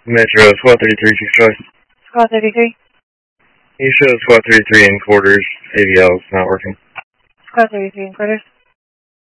Metro, Squad 33, 6 choice. Squad 33. You show Squad 33 in quarters, AVL is not working. Squad 33 in quarters.